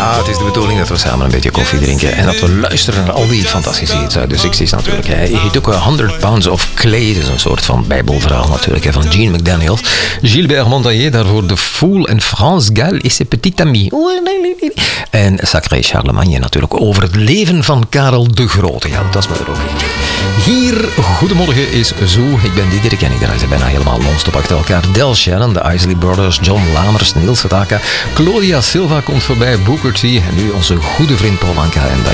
Ja, het is de bedoeling dat we samen een beetje koffie drinken en dat we luisteren naar al die fantastische hits uit de 60's natuurlijk. Hij heet ook 100 Pounds of Clay, dat is een soort van bijbelverhaal natuurlijk, van Gene McDaniels. Gilbert Montagnier, daarvoor de Fool en France Gall et ses petits amis. En Sacré Charlemagne natuurlijk over het leven van Karel de Grote. Ja, dat is me er ook eentje. Hier, goedemorgen is zo. Ik ben Diederik en ik draai ze bijna helemaal non-stop achter elkaar. Del Shannon, de Isley Brothers, John Lamers, Niels Sedaka, Claudia Silva komt voorbij, Booker T en nu onze goede vriend Paul Anka en